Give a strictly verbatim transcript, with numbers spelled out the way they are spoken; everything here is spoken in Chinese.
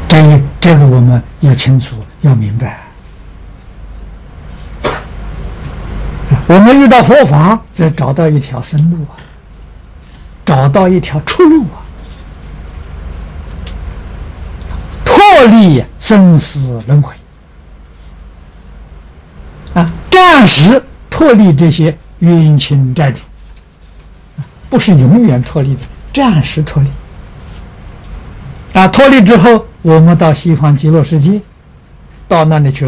这个这个我们要清楚，要明白。我们遇到佛法，则找到一条生路啊，找到一条出路啊，脱离生死轮回啊，暂时脱离这些冤亲债主，不是永远脱离的，暂时脱离。啊，脱离之后，我们到西方极乐世界，到那里去。